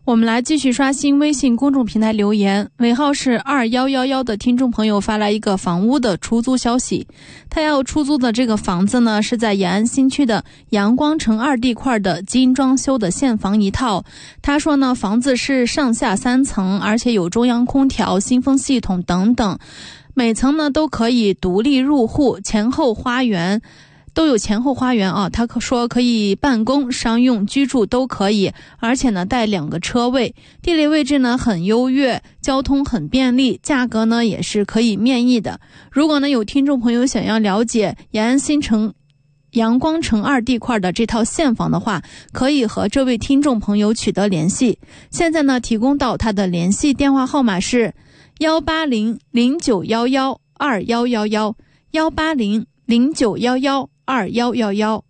我们来继续刷新微信公众平台留言，尾号是2111的听众朋友发来一个房屋的出租消息。他要出租的这个房子呢，是在延安新区的阳光城2地块的精装修的现房一套。他说呢，房子是上下3层，而且有中央空调、新风系统等等，每层呢都可以独立入户，前后花园都有前后花园啊，他说可以办公、商用、居住都可以，而且呢带2个车位，地理位置呢很优越，交通很便利，价格呢也是可以面议的。如果呢有听众朋友想要了解延安新城阳光城2地块的这套现房的话，可以和这位听众朋友取得联系。现在呢提供到他的联系电话号码是18009112111，18009112111。